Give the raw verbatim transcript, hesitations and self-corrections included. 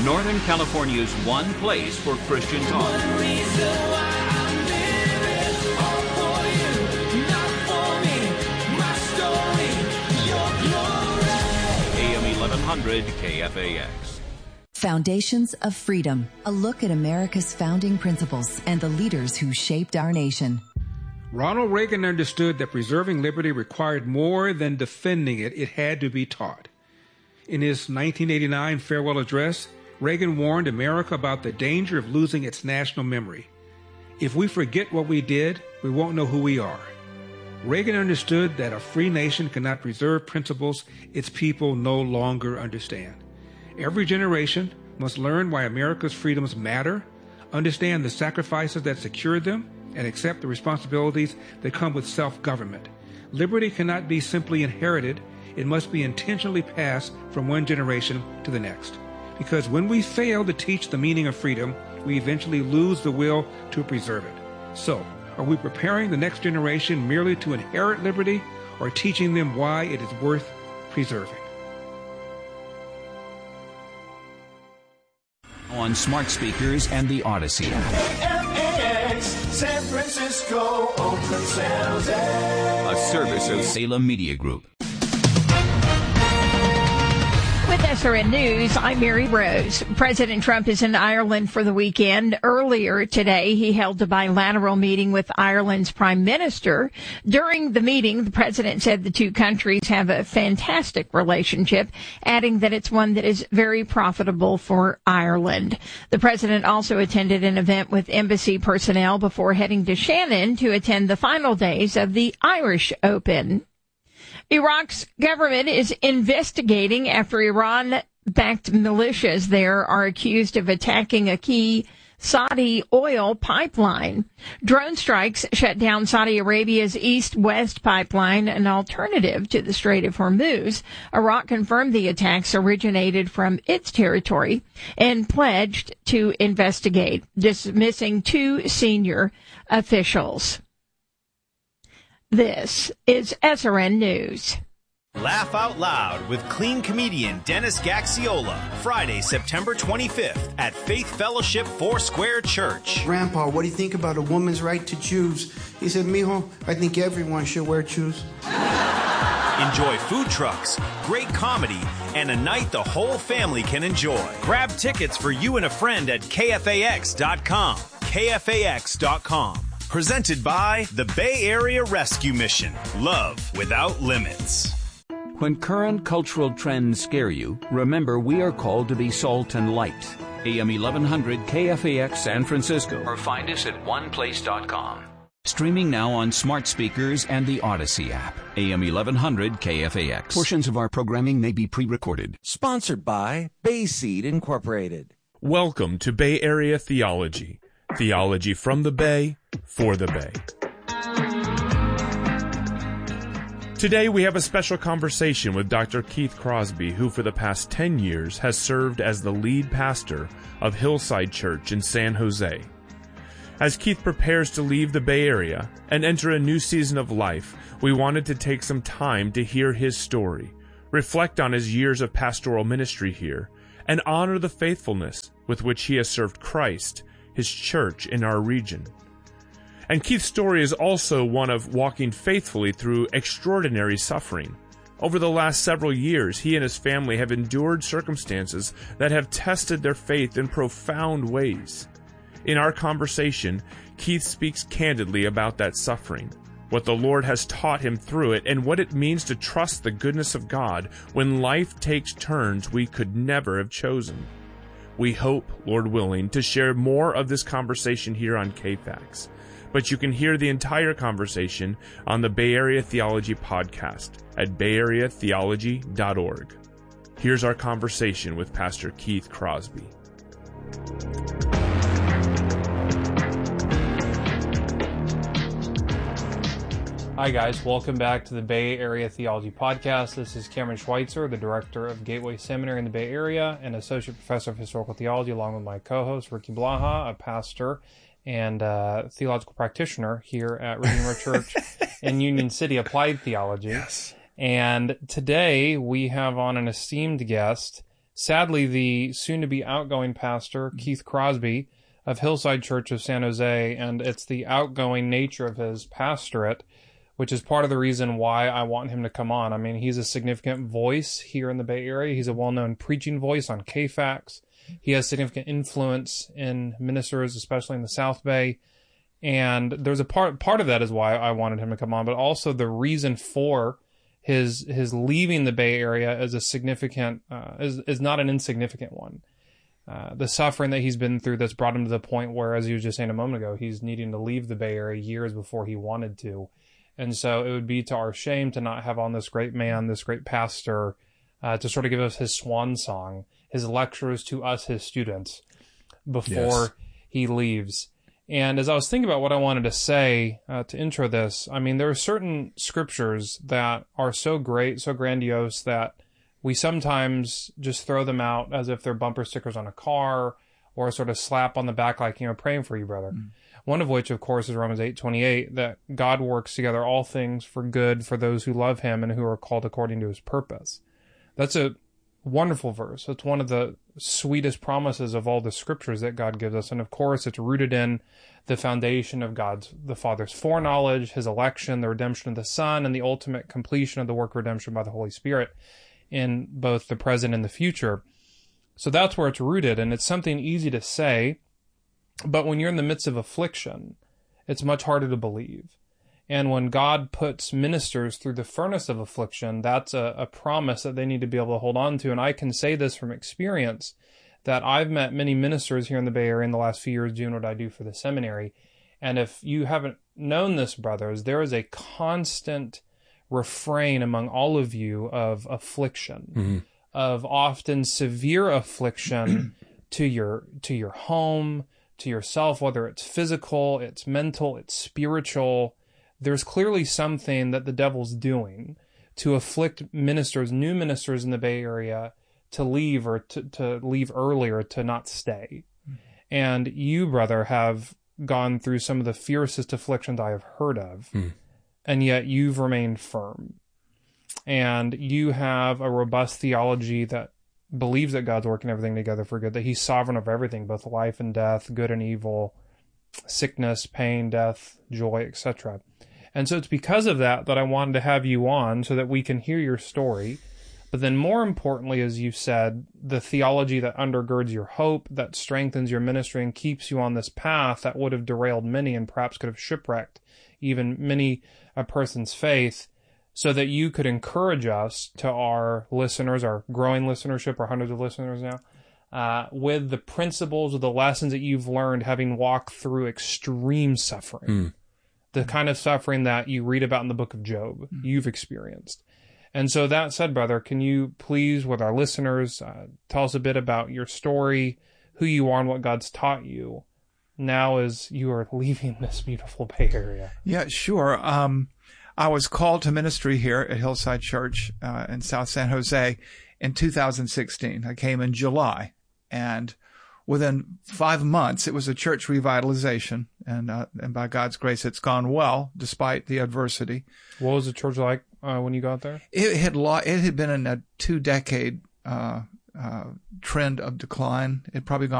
Northern California's one place for Christian talk. One reason why I'm living, all for you, not for me. My story, your glory. A M eleven hundred K F A X. Foundations of Freedom, a look at America's founding principles and the leaders who shaped our nation. Ronald Reagan understood that preserving liberty required more than defending it. It had to be taught. In his nineteen eighty-nine farewell address, Reagan warned America about the danger of losing its national memory. If we forget what we did, we won't know who we are. Reagan understood that a free nation cannot preserve principles its people no longer understand. Every generation must learn why America's freedoms matter, understand the sacrifices that secured them, and accept the responsibilities that come with self-government. Liberty cannot be simply inherited. It must be intentionally passed from one generation to the next. Because when we fail to teach the meaning of freedom, we eventually lose the will to preserve it. So, are we preparing the next generation merely to inherit liberty, or teaching them why it is worth preserving? On smart speakers and the Odyssey app. A M A X, San Francisco, Oakland, San Jose. A service of Salem Media Group. With S R N News, I'm Mary Rose. President Trump is in Ireland for the weekend. Earlier today, he held a bilateral meeting with Ireland's Prime Minister. During the meeting, the president said the two countries have a fantastic relationship, adding that it's one that is very profitable for Ireland. The president also attended an event with embassy personnel before heading to Shannon to attend the final days of the Irish Open. Iraq's government is investigating after Iran-backed militias there are accused of attacking a key Saudi oil pipeline. Drone strikes shut down Saudi Arabia's east-west pipeline, an alternative to the Strait of Hormuz. Iraq confirmed the attacks originated from its territory and pledged to investigate, dismissing two senior officials. This is S R N News. Laugh out loud with clean comedian Dennis Gaxiola, Friday, September twenty-fifth at Faith Fellowship Foursquare Church. Grandpa, what do you think about a woman's right to choose? He said, mijo, I think everyone should wear shoes. Enjoy food trucks, great comedy, and a night the whole family can enjoy. Grab tickets for you and a friend at K F A X dot com. K F A X dot com. Presented by the Bay Area Rescue Mission. Love without limits. When current cultural trends scare you, remember we are called to be salt and light. A M eleven hundred K F A X San Francisco. Or find us at one place dot com. Streaming now on smart speakers and the Odyssey app. A M eleven hundred K F A X. Portions of our programming may be pre-recorded. Sponsored by Bayseed Incorporated. Welcome to Bay Area Theology. Theology from the Bay, for the Bay. Today we have a special conversation with Doctor Keith Crosby, who for the past ten years has served as the lead pastor of Hillside Church in San Jose. As Keith prepares to leave the Bay Area and enter a new season of life, we wanted to take some time to hear his story, reflect on his years of pastoral ministry here, and honor the faithfulness with which he has served Christ, his church in our region. And Keith's story is also one of walking faithfully through extraordinary suffering. Over the last several years, he and his family have endured circumstances that have tested their faith in profound ways. In our conversation, Keith speaks candidly about that suffering, what the Lord has taught him through it, and what it means to trust the goodness of God when life takes turns we could never have chosen. We hope, Lord willing, to share more of this conversation here on K F A X. But you can hear the entire conversation on the Bay Area Theology podcast at bay area theology dot org. Here's our conversation with Pastor Keith Crosby. Hi guys, welcome back to the Bay Area Theology Podcast. This is Cameron Schweitzer, the director of Gateway Seminary in the Bay Area and associate professor of historical theology, along with my co-host Ricky Blaha, a pastor and uh, theological practitioner here at Redeemer Church in Union City, Applied Theology. Yes. And today we have on an esteemed guest, Sadly, the soon-to-be outgoing pastor, Keith Crosby, of Hillside Church of San Jose, and it's the outgoing nature of his pastorate, which is part of the reason why I want him to come on. I mean, he's a significant voice here in the Bay Area. He's a well-known preaching voice on K FAX. He has significant influence in ministers, especially in the South Bay. And there's a part part of that is why I wanted him to come on, but also the reason for his his leaving the Bay Area is a significant uh, is is not an insignificant one. Uh, the suffering that he's been through that's brought him to the point where, as you were just saying a moment ago, he's needing to leave the Bay Area years before he wanted to. And so it would be to our shame to not have on this great man, this great pastor, uh, to sort of give us his swan song, his lectures to us, his students, before yes. he leaves. And as I was thinking about what I wanted to say uh, to intro this, I mean, there are certain scriptures that are so great, so grandiose, that we sometimes just throw them out as if they're bumper stickers on a car or a sort of slap on the back like, you know, praying for you, brother. Mm. One of which, of course, is Romans eight twenty-eight, that God works together all things for good for those who love him and who are called according to his purpose. That's a wonderful verse. It's one of the sweetest promises of all the scriptures that God gives us. And of course, it's rooted in the foundation of God's, the Father's foreknowledge, his election, the redemption of the Son, and the ultimate completion of the work of redemption by the Holy Spirit in both the present and the future. So that's where it's rooted, and it's something easy to say, but when you're in the midst of affliction, it's much harder to believe. And when God puts ministers through the furnace of affliction, that's a, a promise that they need to be able to hold on to. And I can say this from experience, that I've met many ministers here in the Bay Area in the last few years doing what I do for the seminary. And if you haven't known this, brothers, there is a constant refrain among all of you of affliction, mm-hmm. of often severe affliction to your to your home, to yourself, whether it's physical, it's mental, it's spiritual. There's clearly something that the devil's doing to afflict ministers, new ministers in the Bay Area, to leave or to, to leave early or to not stay. Mm-hmm. And you, brother, have gone through some of the fiercest afflictions I have heard of. Mm-hmm. And yet you've remained firm. And you have a robust theology that believes that God's working everything together for good, that he's sovereign of everything, both life and death, good and evil, sickness, pain, death, joy, et cetera. And so it's because of that that I wanted to have you on so that we can hear your story. But then more importantly, as you said, the theology that undergirds your hope, that strengthens your ministry and keeps you on this path that would have derailed many and perhaps could have shipwrecked even many a person's faith, so that you could encourage us, to our listeners, our growing listenership, our hundreds of listeners now, uh, with the principles or the lessons that you've learned having walked through extreme suffering, mm. the kind of suffering that you read about in the book of Job, mm. you've experienced. And so that said, brother, can you please, with our listeners, uh, tell us a bit about your story, who you are and what God's taught you now as you are leaving this beautiful Bay Area? Yeah, sure. Um, I was called to ministry here at Hillside Church uh, in South San Jose in two thousand sixteen. I came in July, and within five months, it was a church revitalization, and uh, and by God's grace, it's gone well despite the adversity. What was the church like uh, when you got there? It had lo- it had been in a two-decade uh, uh, trend of decline. It had probably gone